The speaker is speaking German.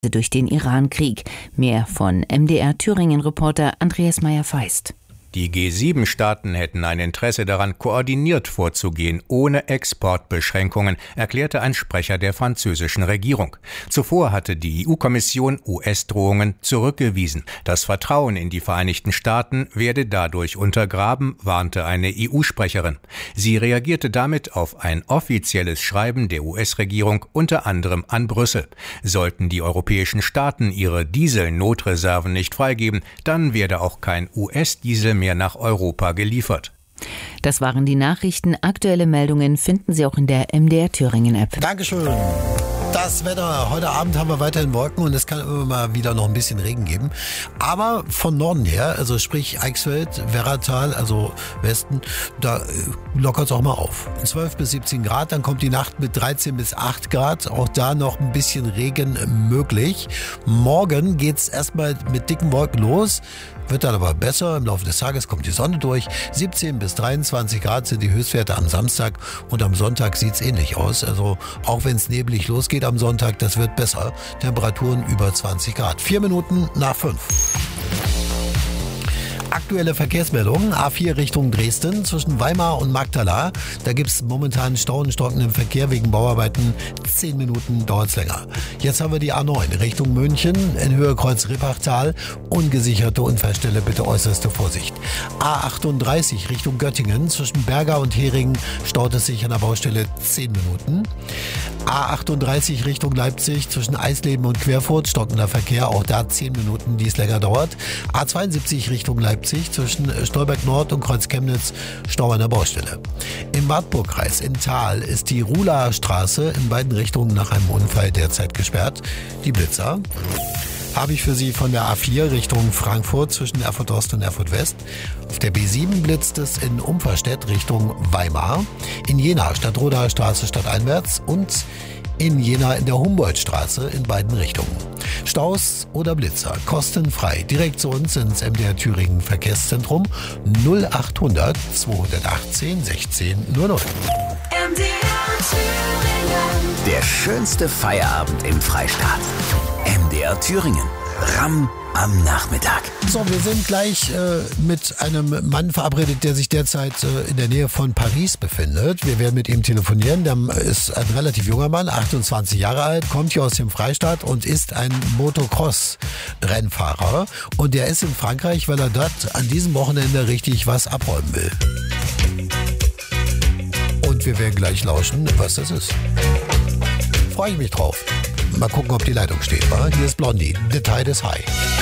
durch den Iran-Krieg. Mehr von MDR-Thüringen-Reporter Andreas Meyer-Feist. Die G7-Staaten hätten ein Interesse daran, koordiniert vorzugehen, ohne Exportbeschränkungen, erklärte ein Sprecher der französischen Regierung. Zuvor hatte die EU-Kommission US-Drohungen zurückgewiesen. Das Vertrauen in die Vereinigten Staaten werde dadurch untergraben, warnte eine EU-Sprecherin. Sie reagierte damit auf ein offizielles Schreiben der US-Regierung, unter anderem an Brüssel. Sollten die europäischen Staaten ihre Dieselnotreserven nicht freigeben, dann werde auch kein US-Diesel mehr nach Europa geliefert. Das waren die Nachrichten. Aktuelle Meldungen finden Sie auch in der MDR Thüringen App. Dankeschön. Das Wetter, heute Abend haben wir weiterhin Wolken und es kann immer mal wieder noch ein bisschen Regen geben. Aber von Norden her, also sprich Eichsfeld, Werratal, also Westen, da lockert es auch mal auf. 12 bis 17 Grad, dann kommt die Nacht mit 13 bis 8 Grad. Auch da noch ein bisschen Regen möglich. Morgen geht es erstmal mit dicken Wolken los. Wird dann aber besser. Im Laufe des Tages kommt die Sonne durch. 17 bis 23 Grad sind die Höchstwerte am Samstag und am Sonntag sieht es ähnlich aus. Also auch wenn es neblig losgeht am Sonntag, das wird besser. Temperaturen über 20 Grad. 4 Minuten nach 5. Aktuelle Verkehrsmeldungen. A4 Richtung Dresden zwischen Weimar und Magdala. Da gibt es momentan Stauen, stockenden Verkehr wegen Bauarbeiten. 10 Minuten dauert es länger. Jetzt haben wir die A9 Richtung München in Höhe Kreuz-Rippachtal. Ungesicherte Unfallstelle, bitte äußerste Vorsicht. A38 Richtung Göttingen zwischen Berga und Heringen staut es sich an der Baustelle 10 Minuten. A38 Richtung Leipzig zwischen Eisleben und Querfurt stockender Verkehr. Auch da 10 Minuten, die es länger dauert. A72 Richtung Leipzig zwischen Stolberg Nord und Kreuz Chemnitz Stau an der Baustelle. Im Wartburgkreis in Thal ist die Ruhlaer Straße in beiden Richtungen nach einem Unfall derzeit gesperrt. Die Blitzer habe ich für Sie von der A4 Richtung Frankfurt zwischen Erfurt Ost und Erfurt West. Auf der B7 blitzt es in Umferstedt Richtung Weimar. In Jena Stadtrodaer Straße stadteinwärts und in Jena in der Humboldtstraße in beiden Richtungen. Staus oder Blitzer, kostenfrei. Direkt zu uns ins MDR Thüringen Verkehrszentrum 0800 218 16 00. MDR Thüringen. Der schönste Feierabend im Freistaat. MDR Thüringen. Ramm am Nachmittag. So, wir sind gleich mit einem Mann verabredet, der sich derzeit in der Nähe von Paris befindet. Wir werden mit ihm telefonieren. Der ist ein relativ junger Mann, 28 Jahre alt, kommt hier aus dem Freistaat und ist ein Motocross-Rennfahrer. Und der ist in Frankreich, weil er dort an diesem Wochenende richtig was abräumen will. Und wir werden gleich lauschen, was das ist. Freue ich mich drauf. Mal gucken, ob die Leitung steht. Wa? Hier ist Blondie. The Tide is High.